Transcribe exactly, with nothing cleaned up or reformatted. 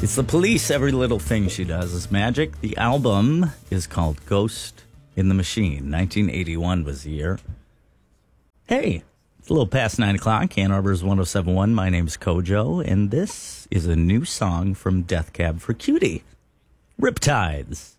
It's the Police. Every little thing she does is magic. The album is called Ghost in the Machine. nineteen eighty-one was the year. Hey, it's a little past nine o'clock. Ann Arbor's one oh seven point one. My name's Kojo, and this is a new song from Death Cab for Cutie. Riptides.